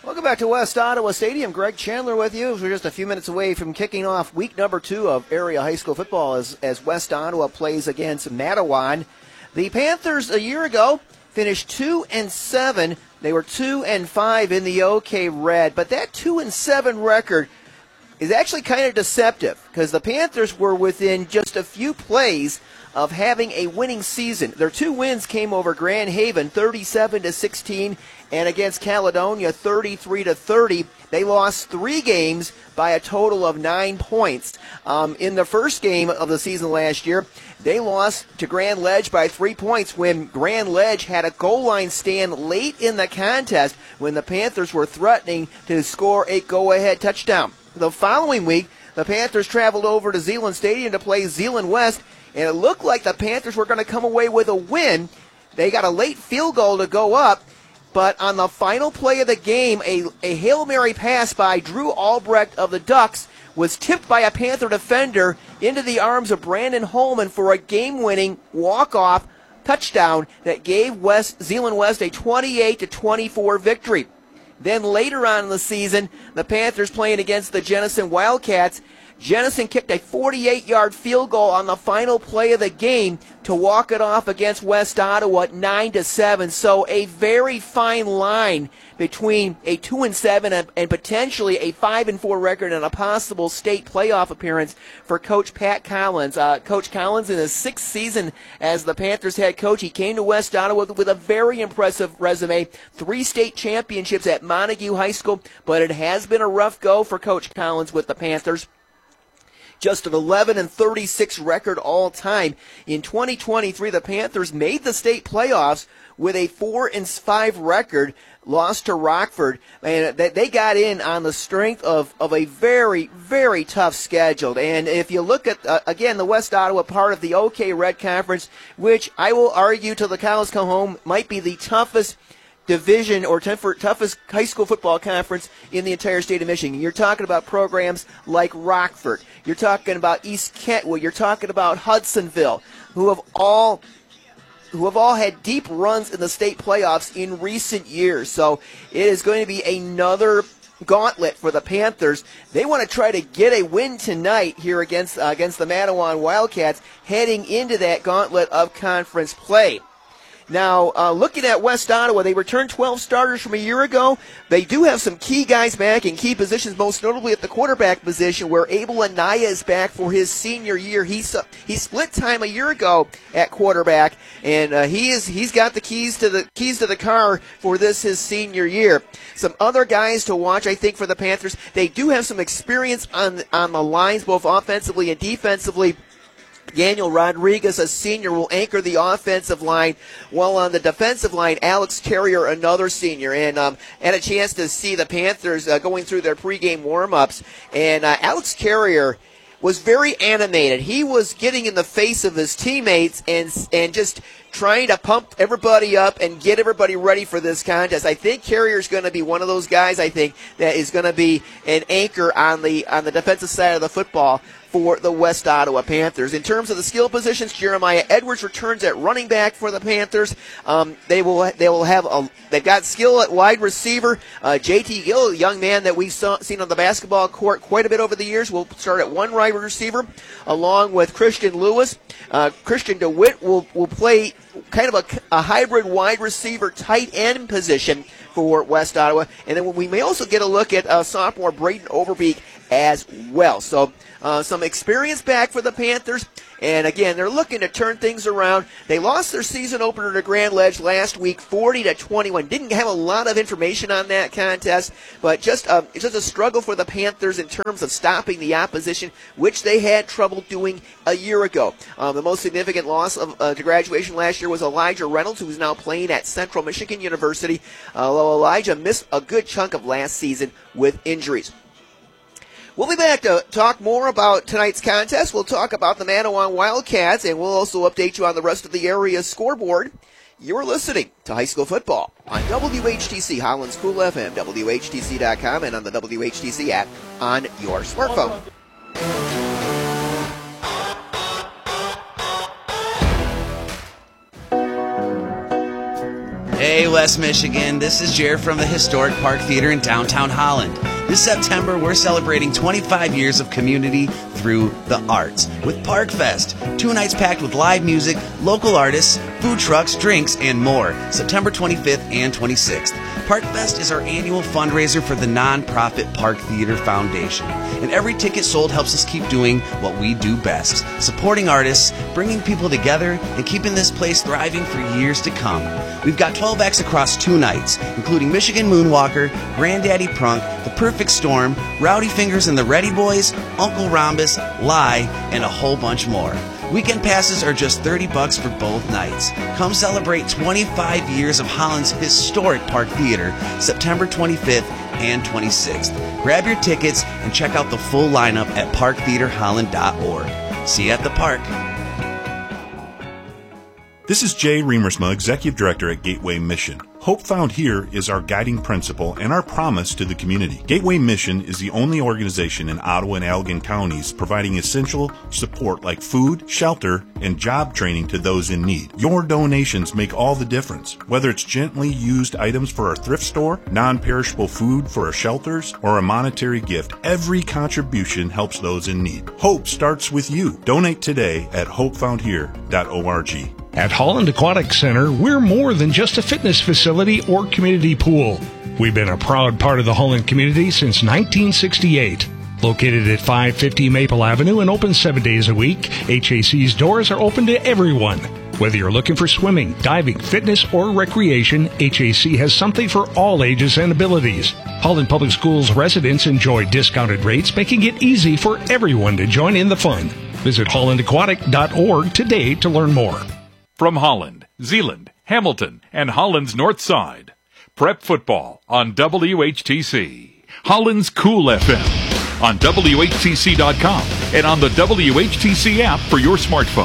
Welcome back to West Ottawa Stadium. Greg Chandler with you. We're just a few minutes away from kicking off week number 2 of area high school football as West Ottawa plays against Matawan. The Panthers a year ago finished 2-7. They were 2-5 in the OK Red, but that 2-7 record is actually kind of deceptive because the Panthers were within just a few plays of having a winning season. Their 2 wins came over Grand Haven, 37-16, and against Caledonia, 33-30. They lost 3 games by a total of 9 points. In the first game of the season last year, they lost to Grand Ledge by 3 points when Grand Ledge had a goal line stand late in the contest when the Panthers were threatening to score a go-ahead touchdown. The following week, the Panthers traveled over to Zeeland Stadium to play Zeeland West, and it looked like the Panthers were going to come away with a win. They got a late field goal to go up, but on the final play of the game, a Hail Mary pass by Drew Albrecht of the Ducks was tipped by a Panther defender into the arms of Brandon Holman for a game-winning walk-off touchdown that gave Zeeland West a 28-24 victory. Then later on in the season, the Panthers playing against the Jenison Wildcats, Jenison kicked a 48-yard field goal on the final play of the game to walk it off against West Ottawa at 9-7. So a very fine line between a 2-7 and potentially a 5-4 record and a possible state playoff appearance for Coach Pat Collins. Coach Collins, in his 6th season as the Panthers head coach, he came to West Ottawa with a very impressive resume. 3 state championships at Montague High School, but it has been a rough go for Coach Collins with the Panthers. Just an 11-36 record all time. In 2023, the Panthers made the state playoffs with a 4-5 record, lost to Rockford, and they got in on the strength of a very, very tough schedule. And if you look at, again, the West Ottawa part of the OK Red Conference, which I will argue till the cows come home might be the toughest division or toughest high school football conference in the entire state of Michigan. You're talking about programs like Rockford. You're talking about East Kentwood. You're talking about Hudsonville, who have all had deep runs in the state playoffs in recent years. So it is going to be another gauntlet for the Panthers. They want to try to get a win tonight here against the Matawan Wildcats, heading into that gauntlet of conference play. Now, looking at West Ottawa, they returned 12 starters from a year ago. They do have some key guys back in key positions, most notably at the quarterback position, where Abel Anaya is back for his senior year. He split time a year ago at quarterback, and he's got the keys to the car for his senior year. Some other guys to watch, I think, for the Panthers. They do have some experience on the lines, both offensively and defensively. Daniel Rodriguez, a senior, will anchor the offensive line, while on the defensive line, Alex Carrier, another senior. And had a chance to see the Panthers going through their pregame warm-ups. And Alex Carrier was very animated. He was getting in the face of his teammates and just trying to pump everybody up and get everybody ready for this contest. I think Carrier's going to be one of those guys, I think, that is going to be an anchor on the defensive side of the football for the West Ottawa Panthers. In terms of the skill positions, Jeremiah Edwards returns at running back for the Panthers. They've got skill at wide receiver. JT Gill, a young man that we've seen on the basketball court quite a bit over the years, will start at one wide receiver, along with Christian Lewis. Christian DeWitt will play kind of a hybrid wide receiver tight end position for West Ottawa. And then we may also get a look at sophomore Braden Overbeek as well. So some experience back for the Panthers. And again, they're looking to turn things around. They lost their season opener to Grand Ledge last week, 40-21. Didn't have a lot of information on that contest, but just a struggle for the Panthers in terms of stopping the opposition, which they had trouble doing a year ago. The most significant loss to graduation last year was Elijah Reynolds, who is now playing at Central Michigan University, although Elijah missed a good chunk of last season with injuries. We'll be back to talk more about tonight's contest. We'll talk about the Matawan Wildcats, and we'll also update you on the rest of the area scoreboard. You're listening to High School Football on WHTC, Holland's Cool FM, WHTC.com, and on the WHTC app on your smartphone. Hey, West Michigan. This is Jared from the Historic Park Theater in downtown Holland. This September, we're celebrating 25 years of community through the arts with Park Fest. 2 nights packed with live music, local artists, food trucks, drinks, and more. September 25th and 26th. Park Fest is our annual fundraiser for the nonprofit Park Theater Foundation. And every ticket sold helps us keep doing what we do best, supporting artists, bringing people together, and keeping this place thriving for years to come. We've got 12 acts across 2 nights, including Michigan Moonwalker, Granddaddy Prunk, The Perfect Storm, Rowdy Fingers and the Ready Boys, Uncle Rhombus, Lie, and a whole bunch more. Weekend passes are just $30 for both nights. Come celebrate 25 years of Holland's historic Park Theater, September 25th and 26th. Grab your tickets and check out the full lineup at parktheaterholland.org. See you at the park. This is Jay Remersma, Executive Director at Gateway Mission. Hope Found Here is our guiding principle and our promise to the community. Gateway Mission is the only organization in Ottawa and Allegan counties providing essential support like food, shelter, and job training to those in need. Your donations make all the difference. Whether it's gently used items for our thrift store, non-perishable food for our shelters, or a monetary gift, every contribution helps those in need. Hope starts with you. Donate today at hopefoundhere.org. At Holland Aquatic Center, we're more than just a fitness facility or community pool. We've been a proud part of the Holland community since 1968. Located at 550 Maple Avenue and open 7 days a week, HAC's doors are open to everyone. Whether you're looking for swimming, diving, fitness, or recreation, HAC has something for all ages and abilities. Holland Public Schools residents enjoy discounted rates, making it easy for everyone to join in the fun. Visit hollandaquatic.org today to learn more. From Holland, Zeeland, Hamilton, and Holland's North Side. Prep football on WHTC. Holland's Cool FM on WHTC.com and on the WHTC app for your smartphone.